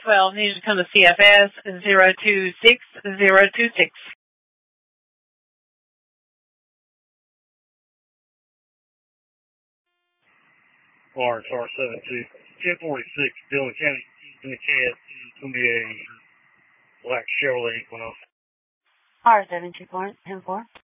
12, needed to come to CFS 026026. Florence R72, 1046, Dillon County, in the CAD. It's going to be a black Chevrolet Equinox. R72 Florence, 10-4.